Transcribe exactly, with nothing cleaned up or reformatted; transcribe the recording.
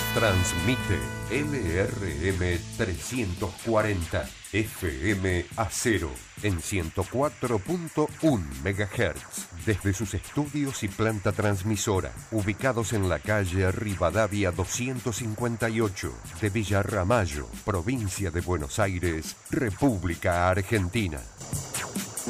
Transmite L R M trescientos cuarenta F M Acero en ciento cuatro punto uno megahertz desde sus estudios y planta transmisora ubicados en la calle Rivadavia doscientos cincuenta y ocho de Villa Ramallo, provincia de Buenos Aires, República Argentina.